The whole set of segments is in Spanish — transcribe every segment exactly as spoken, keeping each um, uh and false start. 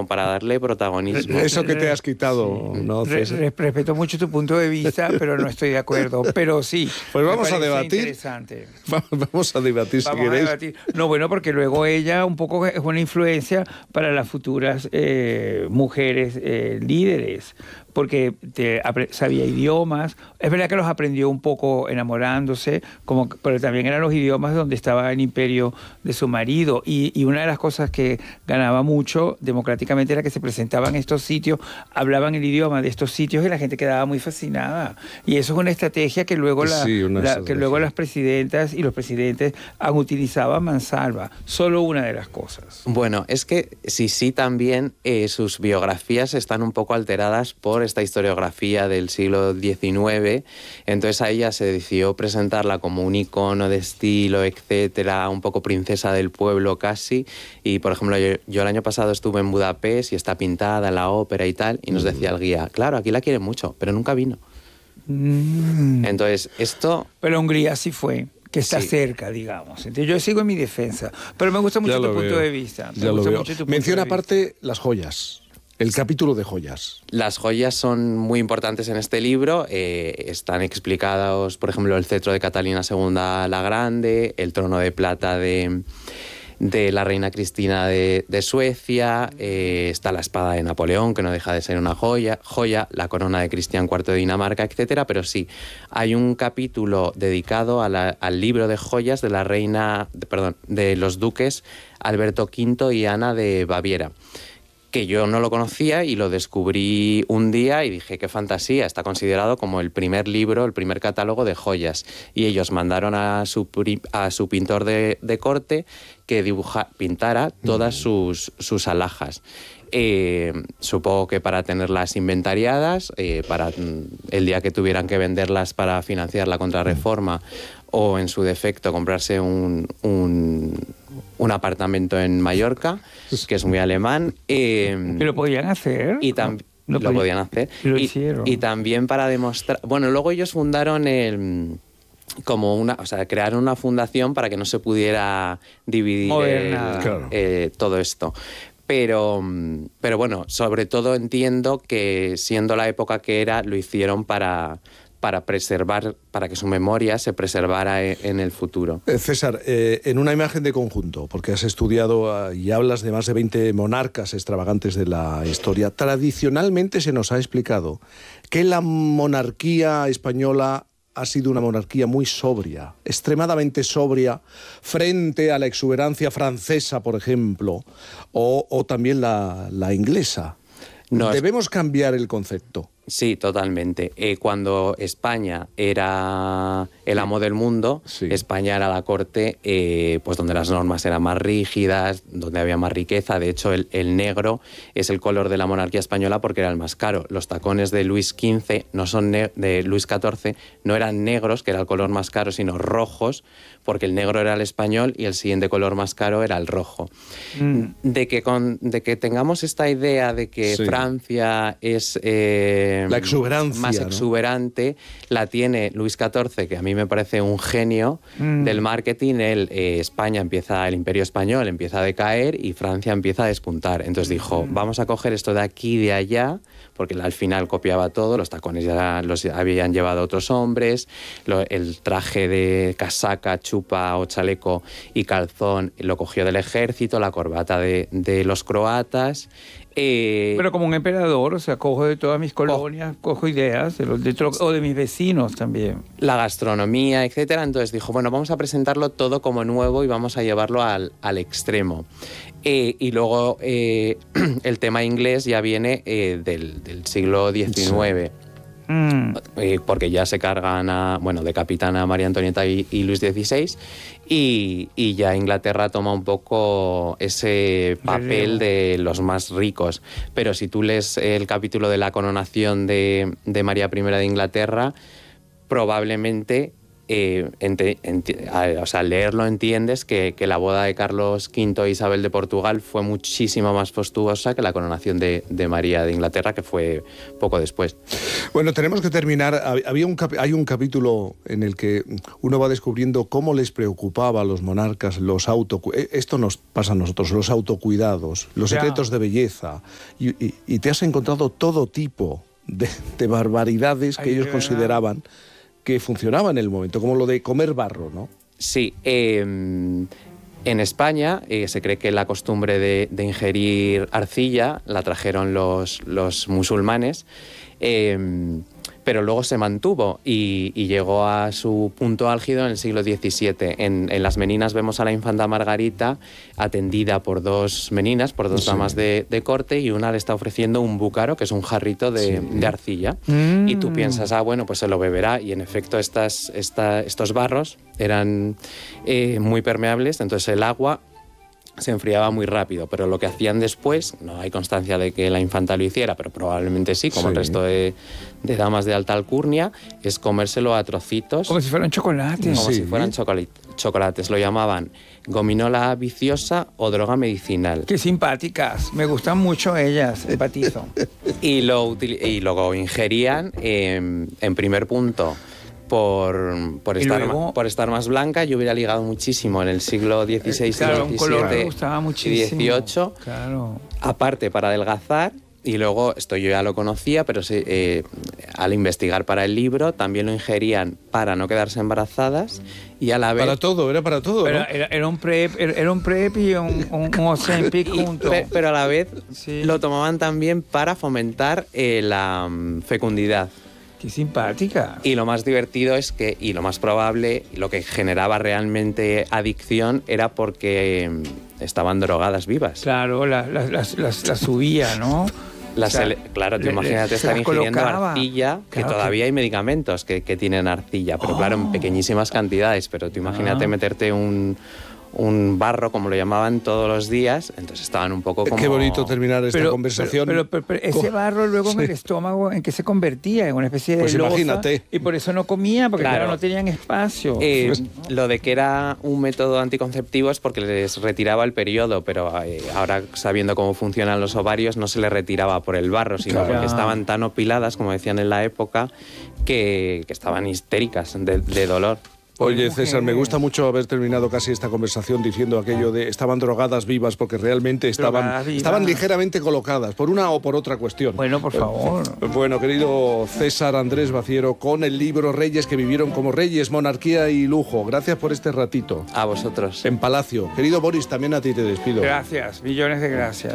para darle protagonismo. Eso que te has quitado, sí. ¿no, Re, César? respeto mucho tu punto de vista, pero no estoy de acuerdo. Pero sí. Pues vamos a debatir. Interesante. Vamos a debatir si Vamos a queréis. debatir. No, bueno, porque luego ella un poco es una influencia para las futuras eh, mujeres eh, líderes, porque te, sabía idiomas. Es verdad que los aprendió un poco enamorándose, como, pero también eran los idiomas donde estaba el imperio de su marido. Y, y una de las cosas que ganaba mucho democráticamente era que se presentaban en estos sitios, hablaban el idioma de estos sitios y la gente quedaba muy fascinada. Y eso es una estrategia que luego, la, sí, una la, que luego las presidentas y los presidentes han utilizado a mansalva. Solo una de las cosas. Bueno, es que sí, sí, también eh, sus biografías están un poco alteradas por esta historiografía del siglo diecinueve, entonces a ella se decidió presentarla como un icono de estilo, etcétera, un poco princesa del pueblo casi, y por ejemplo yo, yo el año pasado estuve en Budapest y está pintada en la ópera y tal, y nos decía el guía, claro, aquí la quieren mucho, pero nunca vino. Mm. Entonces, esto... Pero Hungría sí fue, que está sí. cerca, digamos. Entonces, yo sigo en mi defensa, pero me gusta mucho tu punto veo. de vista. Me Ya gusta lo veo. mucho tu punto Menciona de vista. aparte las joyas. El capítulo de joyas. Las joyas son muy importantes en este libro. Eh, están explicados, por ejemplo, el cetro de Catalina segunda la Grande, el trono de plata de, de la reina Cristina de, de Suecia, eh, está la espada de Napoleón, que no deja de ser una joya, joya la corona de Cristian cuarto de Dinamarca, etcétera. Pero sí, hay un capítulo dedicado a la, al libro de joyas de la reina, de, perdón, de los duques Alberto quinto y Ana de Baviera, que yo no lo conocía y lo descubrí un día y dije, qué fantasía, está considerado como el primer libro, el primer catálogo de joyas. Y ellos mandaron a su, a su pintor de, de corte que dibuja, pintara todas sus, sus alhajas. Eh, supongo que para tenerlas inventariadas, eh, para el día que tuvieran que venderlas para financiar la contrarreforma o, en su defecto, comprarse un... un un apartamento en Mallorca, que es muy alemán. Eh, ¿Y lo podían hacer? Y tam- No, no lo podían hacer. Y lo y, hicieron. y también para demostrar... Bueno, luego ellos fundaron el... como una, o sea, crearon una fundación para que no se pudiera dividir el, claro. eh, todo esto. Pero, pero bueno, sobre todo entiendo que, siendo la época que era, lo hicieron para... para preservar, para que su memoria se preservara en el futuro. Eh, César, eh, en una imagen de conjunto, porque has estudiado uh, y hablas de más de veinte monarcas extravagantes de la historia, tradicionalmente se nos ha explicado que la monarquía española ha sido una monarquía muy sobria, extremadamente sobria, frente a la exuberancia francesa, por ejemplo, o, o también la, la inglesa. No, Debemos cambiar el concepto. Sí, totalmente. Eh, cuando España era el amo del mundo, Sí. España era la corte eh, pues donde las normas eran más rígidas, donde había más riqueza. De hecho, el, el negro es el color de la monarquía española porque era el más caro. Los tacones de Luis quince, no son de Luis catorce, no eran negros, que era el color más caro, sino rojos, porque el negro era el español y el siguiente color más caro era el rojo. Mm. De, que con, de que tengamos esta idea de que Sí. Francia es... Eh, La exuberancia, más exuberante, ¿no? La tiene Luis catorce, que a mí me parece un genio mm. del marketing. El, eh, España empieza, el Imperio Español empieza a decaer y Francia empieza a despuntar. Entonces dijo, mm. vamos a coger esto de aquí y de allá, porque al final copiaba todo, los tacones ya los habían llevado otros hombres, lo, el traje de casaca, chupa o chaleco y calzón lo cogió del ejército, la corbata de, de los croatas. Eh, Pero como un emperador, o sea, cojo de todas mis colonias, co cojo ideas, de los de o de mis vecinos también. La gastronomía, etcétera. Entonces dijo, bueno, vamos a presentarlo todo como nuevo y vamos a llevarlo al, al extremo. Eh, y luego eh, el tema inglés ya viene eh, del, del siglo diecinueve. Sí. Mm. Eh, porque ya se cargan a, bueno, decapitan a María Antonieta y, y Luis dieciséis y, y ya Inglaterra toma un poco ese papel de los más ricos. Pero si tú lees el capítulo de la coronación de, de María I de Inglaterra, probablemente eh, ente, ente, a, o sea, al leerlo entiendes que, que la boda de Carlos quinto e Isabel de Portugal fue muchísimo más fastuosa que la coronación de, de María de Inglaterra, que fue poco después. Bueno, tenemos que terminar. Había un cap- hay un capítulo en el que uno va descubriendo cómo les preocupaba a los monarcas los auto... Esto nos pasa a nosotros, los autocuidados, los Ya. secretos de belleza. Y, y, y te has encontrado todo tipo de, de barbaridades que Ay, ellos de consideraban que funcionaban en el momento, como lo de comer barro, ¿no? Sí, eh, en España eh, se cree que la costumbre de, de ingerir arcilla la trajeron los, los musulmanes, eh, pero luego se mantuvo y, y llegó a su punto álgido en el siglo diecisiete. En, en las meninas vemos a la infanta Margarita atendida por dos meninas, por dos Sí. damas de, de corte, y una le está ofreciendo un búcaro, que es un jarrito de, Sí. de arcilla. Mm. Y tú piensas, ah, bueno, pues se lo beberá. Y en efecto estas, esta, estos barros eran eh, muy permeables, entonces el agua se enfriaba muy rápido, pero lo que hacían después, no hay constancia de que la infanta lo hiciera, pero probablemente sí, como Sí. el resto de, de damas de alta alcurnia, es comérselo a trocitos, Como si fueran chocolates. como Sí. si fueran chocolate- chocolates. Lo llamaban gominola viciosa o droga medicinal. Qué simpáticas. Me gustan mucho ellas, empatizo. Y lo, util- y luego ingerían, eh, en primer punto, por, por, Y estar luego- ma- por estar más blanca. Yo hubiera ligado muchísimo en el siglo dieciséis, Claro, un color me diecisiete gustaba y muchísimo. dieciocho. Claro. Aparte, para adelgazar, y luego, esto yo ya lo conocía, pero sí, eh, al investigar para el libro, también lo ingerían para no quedarse embarazadas y a la vez... Para todo, era para todo, Pero ¿no? era, era un prep, era era un prep y un, un, un Ozempic y- junto. pe- pero a la vez Sí. lo tomaban también para fomentar eh, la mm, fecundidad. Qué simpática. Y lo más divertido es que, y lo más probable, lo que generaba realmente adicción era porque eh, estaban drogadas vivas. Claro, las la, las- las- las subía, ¿no? Las O sea, ele- claro, tú le- imagínate se estar las ingiriendo colocaba. arcilla, que Claro, todavía hay medicamentos que, que tienen arcilla, pero claro, en Oh. pequeñísimas cantidades. Pero tú imagínate Ah. meterte un, un barro, como lo llamaban, todos los días, entonces estaban un poco como... Qué bonito terminar esta Pero, conversación. pero, pero- pero ese con- barro luego en el Sí. estómago, ¿en qué se convertía? En una especie de Pues losa, imagínate. y por eso no comía, porque Claro. claro, no tenían espacio. Eh, Pues- lo de que era un método anticonceptivo es porque les retiraba el periodo, pero eh, ahora sabiendo cómo funcionan los ovarios no se les retiraba por el barro, sino Claro. porque estaban tan opiladas, como decían en la época, que, que estaban histéricas de, de dolor. Oye, Mujeres. César, me gusta mucho haber terminado casi esta conversación diciendo aquello de estaban drogadas vivas, porque realmente estaban, Drogadas vivas. estaban ligeramente colocadas, por una o por otra cuestión. Bueno, por favor. Bueno, querido César Andrés Baciero, con el libro Reyes que vivieron como reyes, monarquía y lujo. Gracias por este ratito A vosotros. en Palacio. Querido Boris, también a ti te despido. Gracias, millones de gracias.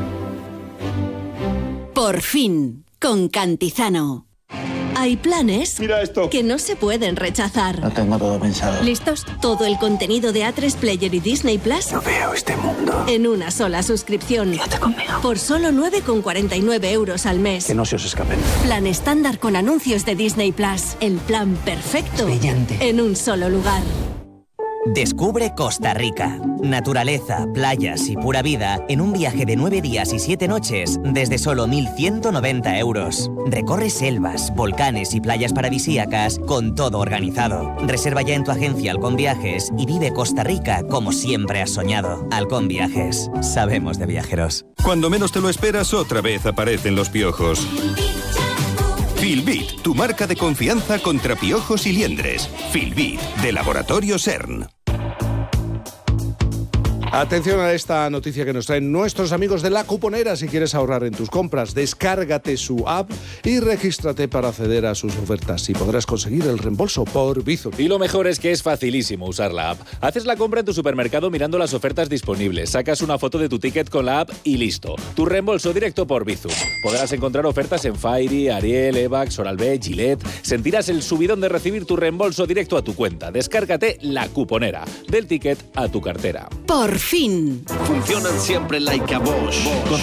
Por fin, con Cantizano. Hay planes Mira esto. que no se pueden rechazar. Lo tengo todo pensado. ¿Listos? Todo el contenido de A tres Player y Disney Plus No veo este mundo. en una sola suscripción. Quédate conmigo. Por solo nueve con cuarenta y nueve euros al mes. Que no se os escapen. Plan estándar con anuncios de Disney Plus. El plan perfecto Brillante. en un solo lugar. Descubre Costa Rica. Naturaleza, playas y pura vida en un viaje de nueve días y siete noches desde solo mil ciento noventa euros. Recorre selvas, volcanes y playas paradisíacas con todo organizado. Reserva ya en tu agencia Halcón Viajes y vive Costa Rica como siempre has soñado. Halcón Viajes. Sabemos de viajeros. Cuando menos te lo esperas, otra vez aparecen los piojos. Filbit, tu marca de confianza contra piojos y liendres. Filbit, de Laboratorio CERN. Atención a esta noticia que nos traen nuestros amigos de La Cuponera. Si quieres ahorrar en tus compras, descárgate su app y regístrate para acceder a sus ofertas y podrás conseguir el reembolso por Bizum. Y lo mejor es que es facilísimo usar la app. Haces la compra en tu supermercado mirando las ofertas disponibles, sacas una foto de tu ticket con la app y listo. Tu reembolso directo por Bizum. Podrás encontrar ofertas en Fairy, Ariel, Evax, Oral-B, Gillette. Sentirás el subidón de recibir tu reembolso directo a tu cuenta. Descárgate La Cuponera, del ticket a tu cartera. Por fin. Funcionan siempre like a Bosch. Con